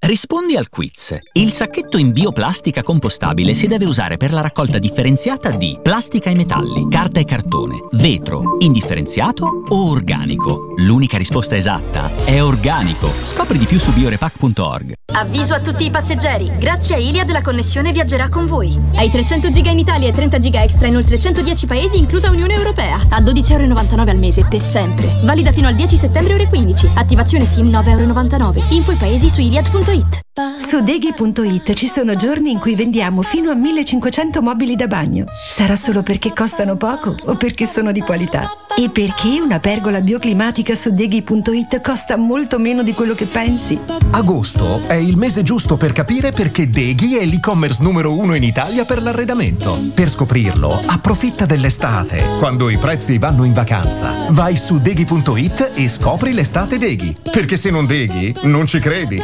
Rispondi al quiz. Il sacchetto in bioplastica compostabile si deve usare per la raccolta differenziata di plastica e metalli, carta e cartone, vetro, indifferenziato o organico. L'unica risposta esatta è organico. Scopri di più su biorepack.org. Avviso a tutti i passeggeri. Grazie a Iliad la connessione viaggerà con voi. Hai 300 giga in Italia e 30 giga extra in oltre 110 paesi, inclusa Unione Europea. A €12,99 al mese per sempre. Valida fino al 10 settembre ore 15. Attivazione SIM €9,99. Info e paesi su iliad.it. Su Deghi.it ci sono giorni in cui vendiamo fino a 1500 mobili da bagno. Sarà solo perché costano poco o perché sono di qualità? E perché una pergola bioclimatica su Deghi.it costa molto meno di quello che pensi? Agosto è il mese giusto per capire perché Deghi è l'e-commerce numero 1 in Italia per l'arredamento. Per scoprirlo, approfitta dell'estate, quando i prezzi vanno in vacanza. Vai su Deghi.it e scopri l'estate Deghi. Perché se non Deghi, non ci credi.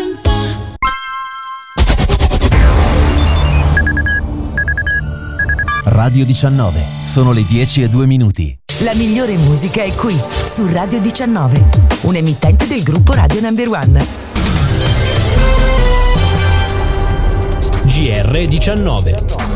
Radio 19, sono le 10:02. La migliore musica è qui, su Radio 19, un emittente del gruppo Radio Number One. GR19.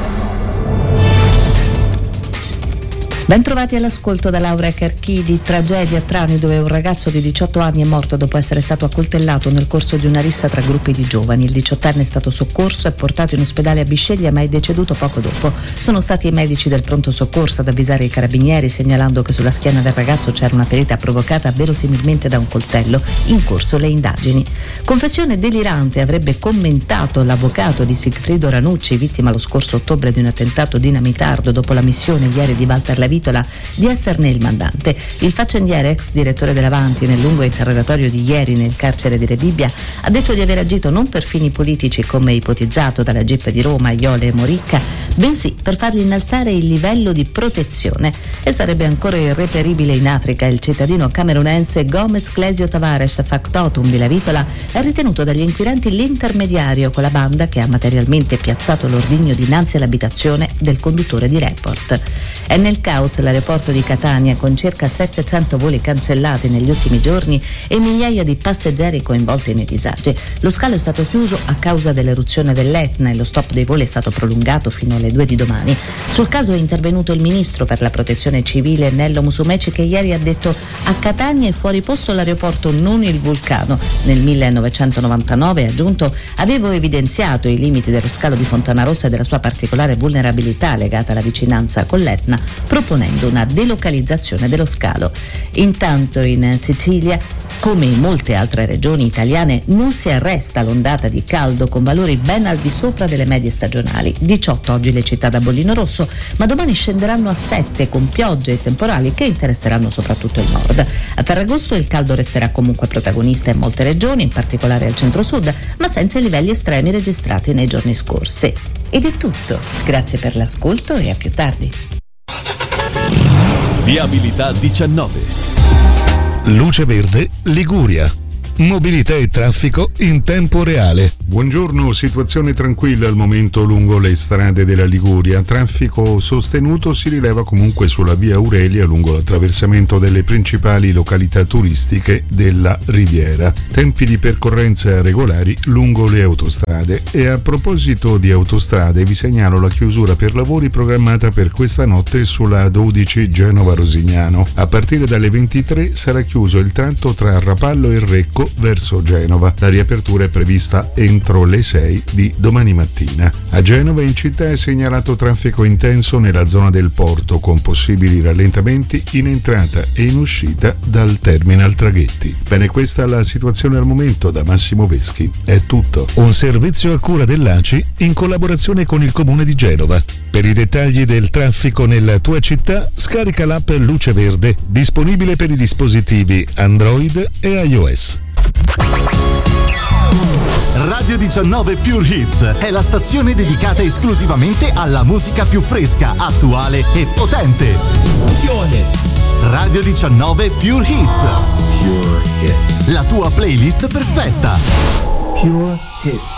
Bentrovati all'ascolto da Laura Carchidi. Tragedia a Trani, dove un ragazzo di 18 anni è morto dopo essere stato accoltellato nel corso di una rissa tra gruppi di giovani. Il 18enne è stato soccorso e portato in ospedale a Bisceglie, ma è deceduto poco dopo. Sono stati i medici del pronto soccorso ad avvisare i carabinieri, segnalando che sulla schiena del ragazzo c'era una ferita provocata verosimilmente da un coltello. In corso le indagini. Confessione delirante avrebbe commentato l'avvocato di Sigfrido Ranucci, vittima lo scorso ottobre di un attentato dinamitardo dopo la missione ieri di Walter La Vitola di esserne il mandante. Il faccendiere, ex direttore dell'Avanti, nel lungo interrogatorio di ieri nel carcere di Rebibbia, ha detto di aver agito non per fini politici come ipotizzato dalla GIP di Roma, Iole e Moricca, bensì per fargli innalzare il livello di protezione. E sarebbe ancora irreperibile in Africa. Il cittadino camerunense Gomez Clesio Tavares, factotum di La Vitola, è ritenuto dagli inquirenti l'intermediario con la banda che ha materialmente piazzato l'ordigno dinanzi all'abitazione del conduttore di Report. È nel caos l'aeroporto di Catania, con circa 700 voli cancellati negli ultimi giorni e migliaia di passeggeri coinvolti nei disagi. Lo scalo è stato chiuso a causa dell'eruzione dell'Etna e lo stop dei voli è stato prolungato fino alle 2 di domani. Sul caso è intervenuto il ministro per la protezione civile Nello Musumeci, che ieri ha detto: a Catania è fuori posto l'aeroporto, non il Vulcano. Nel 1999, ha aggiunto, avevo evidenziato i limiti dello scalo di Fontanarossa e della sua particolare vulnerabilità legata alla vicinanza con l'Etna, proponendo una delocalizzazione dello scalo. Intanto in Sicilia, come in molte altre regioni italiane, non si arresta l'ondata di caldo con valori ben al di sopra delle medie stagionali. 18 oggi le città da bollino rosso, ma domani scenderanno a 7 con piogge e temporali che interesseranno soprattutto il nord. A Ferragosto il caldo resterà comunque protagonista in molte regioni, in particolare al centro-sud, ma senza i livelli estremi registrati nei giorni scorsi. Ed è tutto. Grazie per l'ascolto e a più tardi. Viabilità 19. Luce Verde Liguria. Mobilità e traffico in tempo reale. Buongiorno, situazione tranquilla al momento lungo le strade della Liguria. Traffico sostenuto si rileva comunque sulla via Aurelia lungo l'attraversamento delle principali località turistiche della Riviera. Tempi di percorrenza regolari lungo le autostrade. E a proposito di autostrade vi segnalo la chiusura per lavori programmata per questa notte sulla 12 Genova-Rosignano. A partire dalle 23 sarà chiuso il tratto tra Rapallo e Recco verso Genova. La riapertura è prevista entro le 6 di domani mattina. A Genova in città è segnalato traffico intenso nella zona del porto, con possibili rallentamenti in entrata e in uscita dal terminal traghetti. Bene, questa è la situazione al momento. Da Massimo Veschi è tutto. Un servizio a cura dell'ACI in collaborazione con il Comune di Genova. Per i dettagli del traffico nella tua città, scarica l'app Luce Verde, disponibile per i dispositivi Android e iOS. Radio 19 Pure Hits è la stazione dedicata esclusivamente alla musica più fresca, attuale e potente. Radio 19 Pure Hits. Pure Hits. La tua playlist perfetta. Pure Hits.